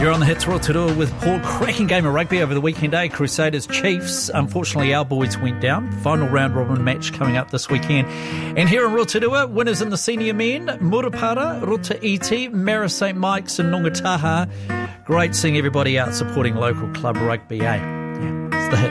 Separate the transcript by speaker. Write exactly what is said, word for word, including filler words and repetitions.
Speaker 1: You're on the Hits Rotorua with Paul. Cracking game of rugby over the weekend, eh? Crusaders Chiefs. Unfortunately, our boys went down. Final round robin match coming up this weekend. And here in Rotorua, winners in the senior men, Murupara, Rota Iti, Mara Saint Mike's and Nongataha. Great seeing everybody out supporting local club rugby, eh?